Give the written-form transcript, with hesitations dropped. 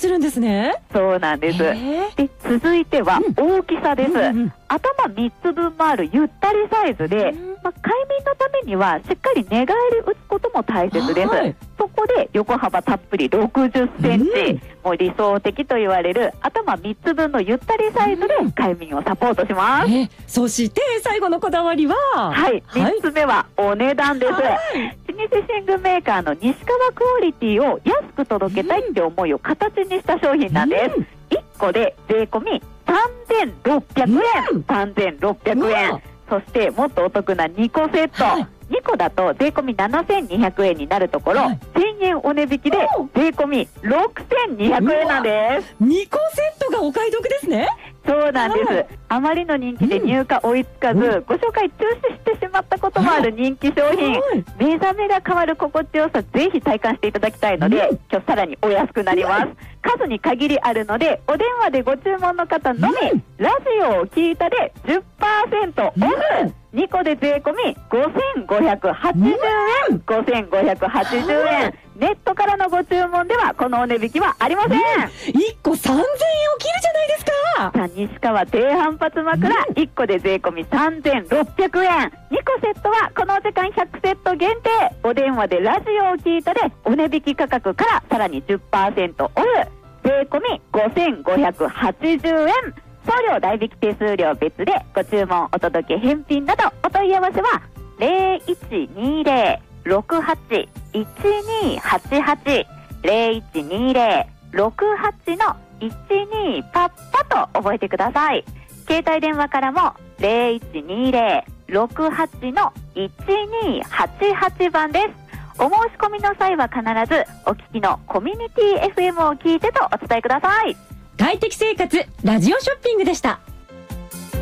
するんですね。 そうなんです。で、続いては大きさです。頭3つ分もあるゆったりサイズで、快眠のためにはしっかり寝返り打つことも大切です。そこで横幅たっぷり60センチ、もう理想的と言われる頭3つ分のゆったりサイズで快眠をサポートします。 そして最後のこだわりは、 3つ目はお値段です。老舗寝具メーカーの西川クオリティを安く届けたいって思いを形にした商品なんです。1個で税込み3600円、3600円。そしてもっとお得な2個セット、2個だと税込み7200円になるところ、1000円お値引きで税込み6200円なんです。 2個セットがお買い得ですね。 そうなんです。あまりの人気で入荷追いつかず、ご紹介中止してしまったこともある人気商品、目覚めが変わる心地よさ、ぜひ体感していただきたいので、今日さらにお安くなります。数に限りあるので、お電話でご注文の方のみ、ラジオを聞いたで 10% オフ、2個で税込み5580円、5580円。ネットからのご注文ではこのお値引きはありません。1 個3000円を切るじゃないですか。 さあ、西川低反発枕、1個で税込み3600円、2個セットはこの時間100セット限定。お電話でラジオを聞いたでお値引き価格からさらに 10% オフ、税込み5580円。送料代引き手数料別でご注文お届け返品などお問い合わせは 0120-68-1288 0120-68-12パッパと覚えてください。携帯電話からも 0120-68-1288 番です。お申し込みの際は必ずお聞きのコミュニティ FM を聞いてとお伝えください。 快適生活ラジオショッピングでした。